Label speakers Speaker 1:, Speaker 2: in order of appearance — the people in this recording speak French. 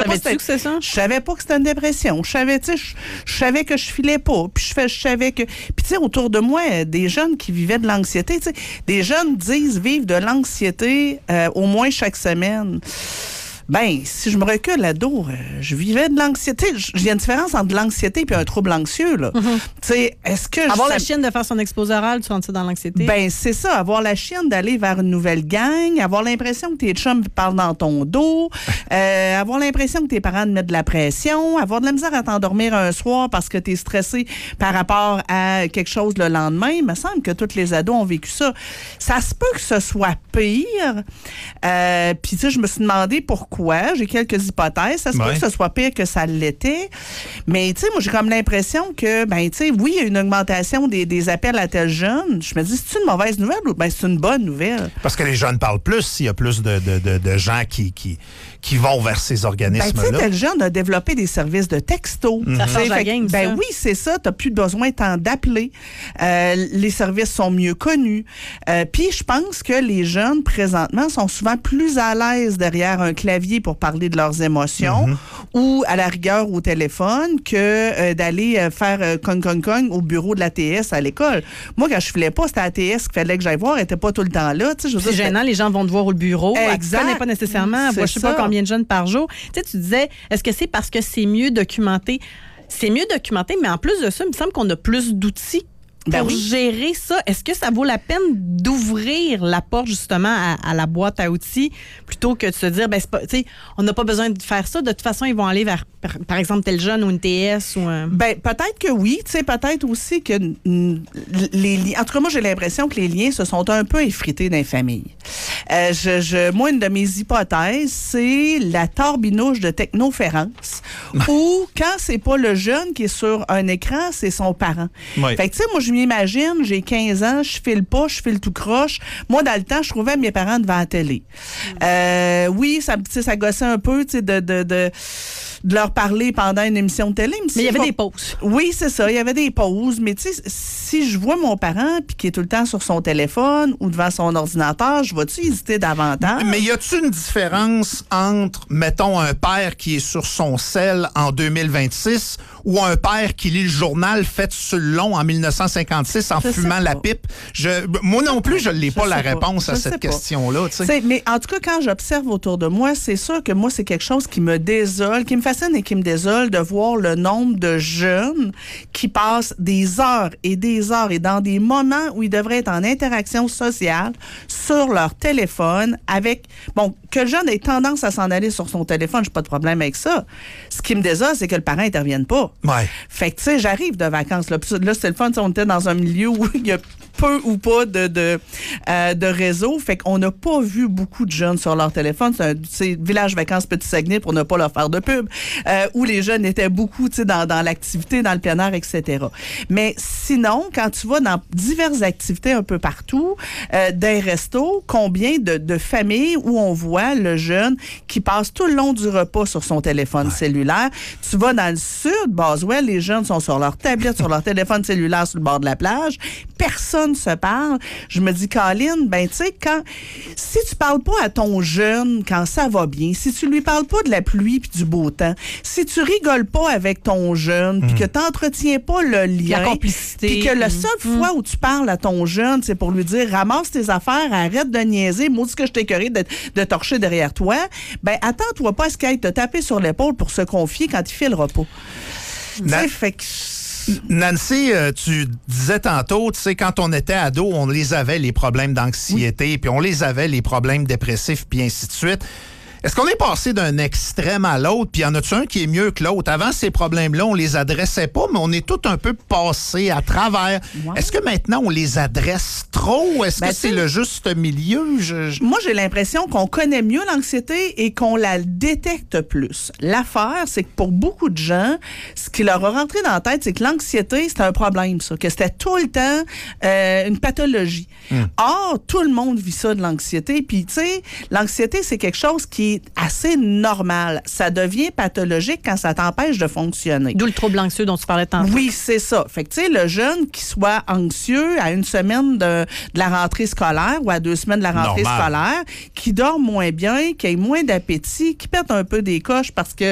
Speaker 1: Savais-tu que c'est ça?
Speaker 2: Je savais pas que c'était une dépression. Je savais, tu sais, je savais que je filais pas. Puis je savais que... Puis tu sais, autour de moi, des jeunes qui vivaient de l'anxiété, tu sais, des jeunes disent vivre de l'anxiété au moins chaque semaine. Ben, si je me recule à dos, je vivais de l'anxiété. Il y a une différence entre l'anxiété et un trouble anxieux, là. Tu sais, est-ce que...
Speaker 1: Avoir la chienne de faire son exposé oral, tu rentres ça dans l'anxiété?
Speaker 2: Ben, c'est ça. Avoir la chienne d'aller vers une nouvelle gang, avoir l'impression que tes chums parlent dans ton dos, avoir l'impression que tes parents te mettent de la pression, avoir de la misère à t'endormir un soir parce que t'es stressé par rapport à quelque chose le lendemain. Il me semble que tous les ados ont vécu ça. Ça se peut que ce soit pire. Puis, tu sais, je me suis demandé pourquoi. J'ai quelques hypothèses. Ça se peut que ce soit pire que ça l'était. Mais, tu sais, moi, j'ai comme l'impression que, ben, tu sais, oui, il y a une augmentation des appels à tel jeune. Je me dis, c'est une mauvaise nouvelle ou ben c'est une bonne nouvelle?
Speaker 3: Parce que les jeunes parlent plus. Il y a plus de gens qui vont vers ces organismes-là.
Speaker 2: Ben, tu sais, tel jeune a développé des services de texto.
Speaker 1: Ça change la game, ça.
Speaker 2: Ben oui, c'est ça. Tu n'as plus besoin tant d'appeler. Les services sont mieux connus. Puis, je pense que les jeunes, présentement, sont souvent plus à l'aise derrière un clavier pour parler de leurs émotions ou, à la rigueur, au téléphone que d'aller faire cong au bureau de l'ATS à l'école. Moi, quand je filais pas, c'était l'ATS qu'il fallait que j'aille voir. Elle n'était pas tout le temps là.
Speaker 1: C'est gênant. Les gens vont te voir au bureau.
Speaker 2: Exact.
Speaker 1: Elle ne connaît pas nécessairement. Elle voit je sais pas combien de jeunes par jour. Tu sais, tu disais, est-ce que c'est parce que c'est mieux documenté? C'est mieux documenté, mais en plus de ça, il me semble qu'on a plus d'outils pour gérer ça. Est-ce que ça vaut la peine d'ouvrir la porte justement à la boîte à outils plutôt que de se dire, ben c'est pas, tu sais, on n'a pas besoin de faire ça. De toute façon, ils vont aller vers, par exemple, tel jeune ou une TS ou un... Ben
Speaker 2: peut-être que oui. Tu sais, peut-être aussi que les liens... En tout cas, moi, j'ai l'impression que les liens se sont un peu effrités dans les familles. Moi, une de mes hypothèses, c'est la torbinouche de technoférence où, quand c'est pas le jeune qui est sur un écran, c'est son parent.
Speaker 3: Oui.
Speaker 2: Fait que, tu sais, moi, je m'imagine, j'ai 15 ans, je file pas, je file tout croche. Moi, dans le temps, je trouvais mes parents devant la télé. Oui, ça gossait un peu, tu sais, de leur parler pendant une émission de télé.
Speaker 1: Mais il y avait des pauses.
Speaker 2: Oui, c'est ça, il y avait des pauses. Mais tu sais, si je vois mon parent puis qui est tout le temps sur son téléphone ou devant son ordinateur, je vais-tu hésiter davantage?
Speaker 3: Mais y a-t-il une différence entre, mettons, un père qui est sur son cell en 2026 ou un père qui lit le journal fait sur le long en 1956 en fumant la pipe? Moi non plus, je n'ai pas la réponse à cette question-là.
Speaker 2: Mais en tout cas, quand j'observe autour de moi, c'est sûr que moi, c'est quelque chose qui me désole, qui me fascine et qui me désole de voir le nombre de jeunes qui passent des heures et dans des moments où ils devraient être en interaction sociale sur leur téléphone avec... Bon, que le jeune ait tendance à s'en aller sur son téléphone, j'ai pas de problème avec ça. Ce qui me désole, c'est que le parent n'intervienne pas.
Speaker 3: Ouais.
Speaker 2: Fait que, tu sais, j'arrive de vacances. Là, c'est le fun, on était dans un milieu où il y a peu ou pas de réseau. Fait qu'on n'a pas vu beaucoup de jeunes sur leur téléphone. C'est village vacances Petit Saguenay pour ne pas leur faire de pub, où les jeunes étaient beaucoup, tu sais, dans l'activité, dans le plein air, etc. Mais sinon, quand tu vas dans diverses activités un peu partout, des restos, combien de familles où on voit le jeune qui passe tout le long du repas sur son téléphone cellulaire. Tu vas dans le sud, Boswell, les jeunes sont sur leur tablette, sur leur téléphone cellulaire sur le bord de la plage. Personne se parle. Je me dis, Colin, ben tu sais, si tu parles pas à ton jeune quand ça va bien, si tu lui parles pas de la pluie puis du beau temps, si tu rigoles pas avec ton jeune puis que t'entretiens pas le lien,
Speaker 1: la complicité,
Speaker 2: puis que la seule fois où tu parles à ton jeune, c'est pour lui dire, ramasse tes affaires, arrête de niaiser, maudit que je t'ai écœuré de torcher derrière toi, ben attends-toi pas à ce qu'il aille te taper sur l'épaule pour se confier quand il filera pas. Fait que...
Speaker 3: Nancy, tu disais tantôt, tu sais, quand on était ado, on les avait, les problèmes d'anxiété, puis on les avait, les problèmes dépressifs, puis ainsi de suite. Est-ce qu'on est passé d'un extrême à l'autre, puis y en a-tu un qui est mieux que l'autre? Avant, ces problèmes-là, on les adressait pas, mais on est tout un peu passé à travers. Ouais. Est-ce que maintenant, on les adresse trop? Est-ce que c'est le juste milieu?
Speaker 2: Moi, j'ai l'impression qu'on connaît mieux l'anxiété et qu'on la détecte plus. L'affaire, c'est que pour beaucoup de gens, ce qui leur a rentré dans la tête, c'est que l'anxiété, c'était un problème, ça, que c'était tout le temps une pathologie. Or, tout le monde vit ça de l'anxiété, puis tu sais, l'anxiété, c'est quelque chose qui est assez normal. Ça devient pathologique quand ça t'empêche de fonctionner.
Speaker 1: D'où le trouble anxieux dont tu parlais tantôt.
Speaker 2: Oui, c'est ça. Fait que, tu sais, le jeune qui soit anxieux à une semaine de la rentrée scolaire ou à 2 semaines de la rentrée scolaire, qui dort moins bien, qui ait moins d'appétit, qui pète un peu des coches parce que